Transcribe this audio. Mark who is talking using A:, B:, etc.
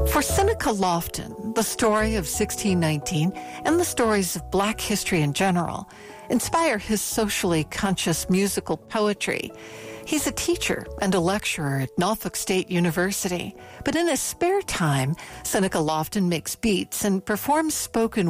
A: For Seneca Lofton, the story of 1619 and the stories of Black history in general inspire his socially conscious musical poetry. He's a teacher and a lecturer at Norfolk State University, but in his spare time, Seneca Lofton makes beats and performs spoken